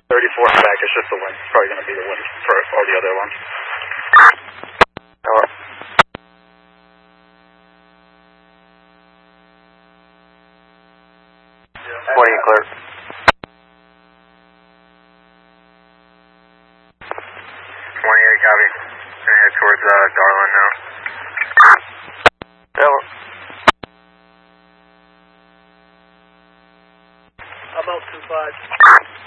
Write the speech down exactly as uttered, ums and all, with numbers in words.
thirty-four back, it's just the wind. It's probably going to be the wind for all the other ones. Hello. twenty, clear. twenty-eight, copy. Gonna head towards uh, Darlin now. Hello. I'm out two five.